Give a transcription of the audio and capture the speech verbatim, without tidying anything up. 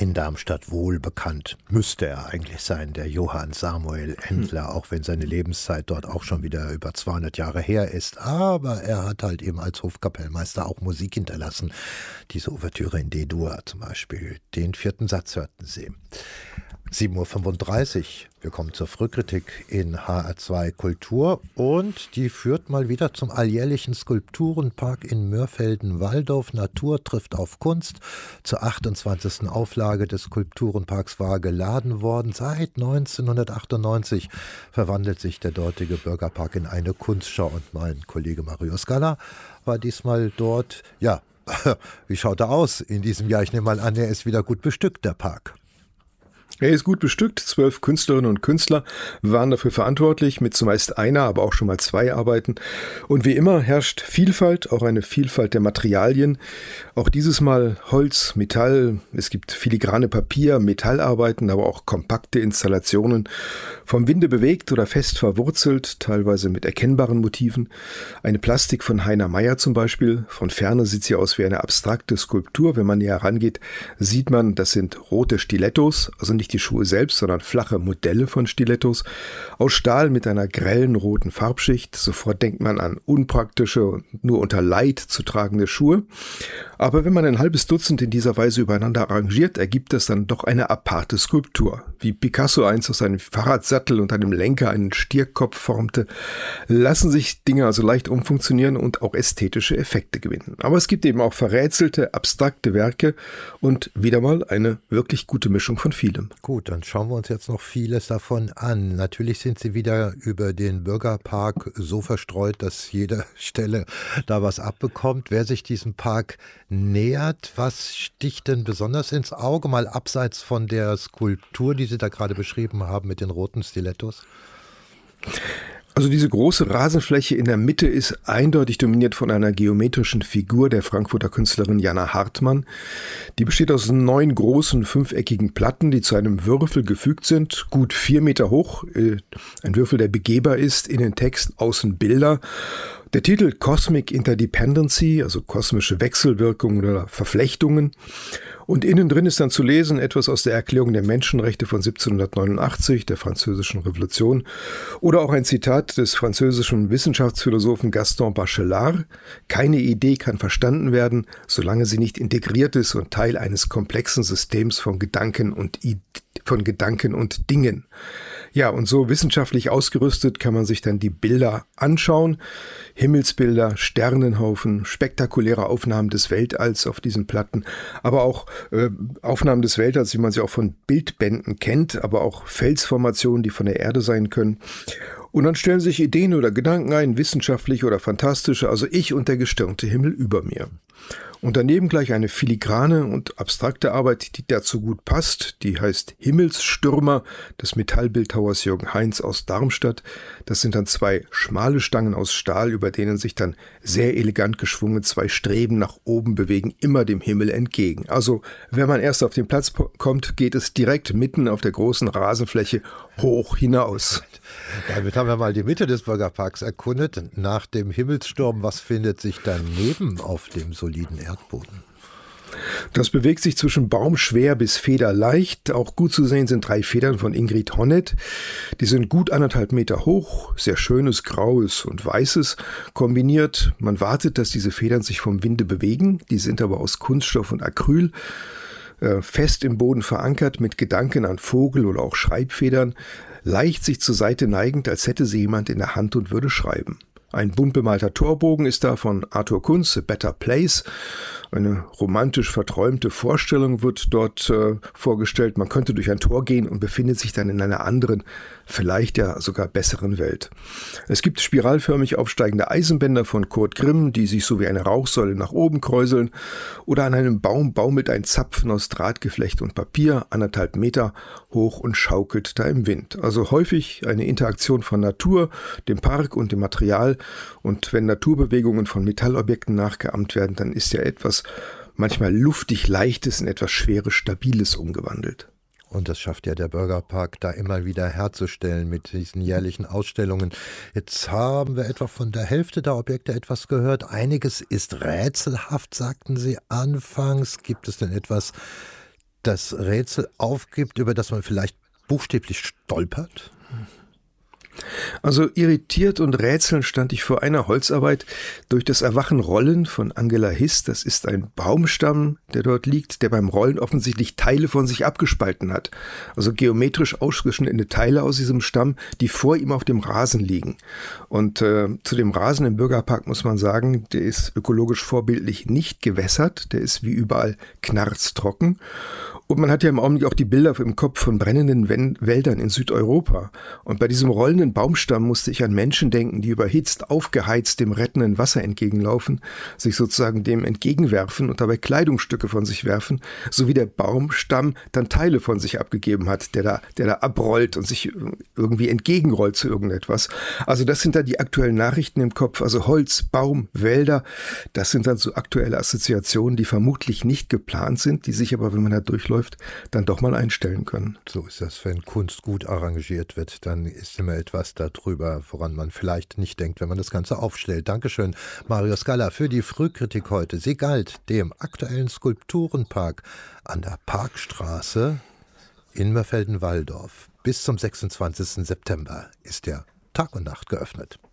in Darmstadt wohl bekannt. Müsste er eigentlich sein, der Johann Samuel Endler, hm. auch wenn seine Lebenszeit dort auch schon wieder über zweihundert Jahre her ist. Aber er hat halt eben als Hofkapellmeister auch Musik hinterlassen. Diese Ouvertüre in D-Dur zum Beispiel. Den vierten Satz hörten Sie. sieben Uhr fünfunddreißig. Wir kommen zur Frühkritik in H R zwei Kultur und die führt mal wieder zum alljährlichen Skulpturenpark in Mörfelden-Walldorf. Natur trifft auf Kunst. Zur achtundzwanzigsten Auflage des Skulpturenparks war geladen worden. Seit neunzehnhundertachtundneunzig verwandelt sich der dortige Bürgerpark in eine Kunstschau und mein Kollege Mario Scala war diesmal dort. Ja, wie schaut er aus in diesem Jahr? Ich nehme mal an, er ist wieder gut bestückt, der Park. Er ist gut bestückt, zwölf Künstlerinnen und Künstler waren dafür verantwortlich, mit zumeist einer, aber auch schon mal zwei Arbeiten. Und wie immer herrscht Vielfalt, auch eine Vielfalt der Materialien. Auch dieses Mal Holz, Metall, es gibt filigrane Papier, Metallarbeiten, aber auch kompakte Installationen. Vom Winde bewegt oder fest verwurzelt, teilweise mit erkennbaren Motiven. Eine Plastik von Heiner Meyer zum Beispiel. Von Ferne sieht sie aus wie eine abstrakte Skulptur. Wenn man näher rangeht, sieht man, das sind rote Stilettos, also nicht die Schuhe selbst, sondern flache Modelle von Stilettos, aus Stahl mit einer grellen roten Farbschicht. Sofort denkt man an unpraktische und nur unter Leid zu tragende Schuhe. Aber wenn man ein halbes Dutzend in dieser Weise übereinander arrangiert, ergibt das dann doch eine aparte Skulptur. Wie Picasso einst aus einem Fahrradsattel und einem Lenker einen Stierkopf formte, lassen sich Dinge also leicht umfunktionieren und auch ästhetische Effekte gewinnen. Aber es gibt eben auch verrätselte, abstrakte Werke und wieder mal eine wirklich gute Mischung von vielem. Gut, dann schauen wir uns jetzt noch vieles davon an. Natürlich sind Sie wieder über den Bürgerpark so verstreut, dass jede Stelle da was abbekommt. Wer sich diesem Park nähert, was sticht denn besonders ins Auge, mal abseits von der Skulptur, die Sie da gerade beschrieben haben mit den roten Stilettos? Also diese große Rasenfläche in der Mitte ist eindeutig dominiert von einer geometrischen Figur der Frankfurter Künstlerin Jana Hartmann. Die besteht aus neun großen fünfeckigen Platten, die zu einem Würfel gefügt sind, gut vier Meter hoch. Ein Würfel, der begehbar ist, innen Text, außen Bilder. Der Titel Cosmic Interdependency, also kosmische Wechselwirkungen oder Verflechtungen. Und innen drin ist dann zu lesen etwas aus der Erklärung der Menschenrechte von siebzehnhundertneunundachtzig, der Französischen Revolution, oder auch ein Zitat des französischen Wissenschaftsphilosophen Gaston Bachelard: Keine Idee kann verstanden werden, solange sie nicht integriert ist und Teil eines komplexen Systems von Gedanken und von Gedanken und Dingen. Ja, und so wissenschaftlich ausgerüstet kann man sich dann die Bilder anschauen. Himmelsbilder, Sternenhaufen, spektakuläre Aufnahmen des Weltalls auf diesen Platten, aber auch äh, Aufnahmen des Weltalls, wie man sie auch von Bildbänden kennt, aber auch Felsformationen, die von der Erde sein können. Und dann stellen sich Ideen oder Gedanken ein, wissenschaftliche oder fantastische, also ich und der gestirnte Himmel über mir. Und daneben gleich eine filigrane und abstrakte Arbeit, die dazu gut passt. Die heißt Himmelsstürmer des Metallbildhauers Jürgen Heinz aus Darmstadt. Das sind dann zwei schmale Stangen aus Stahl, über denen sich dann sehr elegant geschwungen zwei Streben nach oben bewegen, immer dem Himmel entgegen. Also wenn man erst auf den Platz kommt, geht es direkt mitten auf der großen Rasenfläche hoch hinaus. Damit haben wir mal die Mitte des Bürgerparks erkundet. Nach dem Himmelssturm, was findet sich daneben auf dem soliden Erdboden? Das bewegt sich zwischen baumschwer bis federleicht. Auch gut zu sehen sind drei Federn von Ingrid Honnet. Die sind gut anderthalb Meter hoch, sehr schönes Graues und Weißes kombiniert. Man wartet, dass diese Federn sich vom Winde bewegen. Die sind aber aus Kunststoff und Acryl, äh, fest im Boden verankert, mit Gedanken an Vogel oder auch Schreibfedern, leicht sich zur Seite neigend, als hätte sie jemand in der Hand und würde schreiben. Ein bunt bemalter Torbogen ist da von Arthur Kunz, A Better Place. Eine romantisch verträumte Vorstellung wird dort äh, vorgestellt. Man könnte durch ein Tor gehen und befindet sich dann in einer anderen, vielleicht ja sogar besseren Welt. Es gibt spiralförmig aufsteigende Eisenbänder von Kurt Grimm, die sich so wie eine Rauchsäule nach oben kräuseln. Oder an einem Baum baumelt ein Zapfen aus Drahtgeflecht und Papier, anderthalb Meter hoch und schaukelt da im Wind. Also häufig eine Interaktion von Natur, dem Park und dem Material. Und wenn Naturbewegungen von Metallobjekten nachgeahmt werden, dann ist ja etwas manchmal luftig Leichtes in etwas Schweres, Stabiles umgewandelt. Und das schafft ja der Bürgerpark da immer wieder herzustellen mit diesen jährlichen Ausstellungen. Jetzt haben wir etwa von der Hälfte der Objekte etwas gehört. Einiges ist rätselhaft, sagten Sie anfangs. Gibt es denn etwas, das Rätsel aufgibt, über das man vielleicht buchstäblich stolpert? Also irritiert und rätselnd stand ich vor einer Holzarbeit durch das Erwachen Rollen von Angela Hiss. Das ist ein Baumstamm, der dort liegt, der beim Rollen offensichtlich Teile von sich abgespalten hat. Also geometrisch ausgeschnittene Teile aus diesem Stamm, die vor ihm auf dem Rasen liegen. Und äh, zu dem Rasen im Bürgerpark muss man sagen, der ist ökologisch vorbildlich nicht gewässert. Der ist wie überall knarztrocken. Und man hat ja im Augenblick auch die Bilder im Kopf von brennenden Wäldern in Südeuropa. Und bei diesem rollenden Baumstamm musste ich an Menschen denken, die überhitzt, aufgeheizt dem rettenden Wasser entgegenlaufen, sich sozusagen dem entgegenwerfen und dabei Kleidungsstücke von sich werfen, so wie der Baumstamm dann Teile von sich abgegeben hat, der da, der da abrollt und sich irgendwie entgegenrollt zu irgendetwas. Also das sind dann die aktuellen Nachrichten im Kopf, also Holz, Baum, Wälder, das sind dann so aktuelle Assoziationen, die vermutlich nicht geplant sind, die sich aber, wenn man da durchläuft, dann doch mal einstellen können. So ist das, wenn Kunst gut arrangiert wird, dann ist immer etwas darüber, woran man vielleicht nicht denkt, wenn man das Ganze aufstellt. Dankeschön, Mario Scala, für die Frühkritik heute. Sie galt dem aktuellen Skulpturenpark an der Parkstraße in Mörfelden-Walldorf. Bis zum sechsundzwanzigsten September ist er Tag und Nacht geöffnet.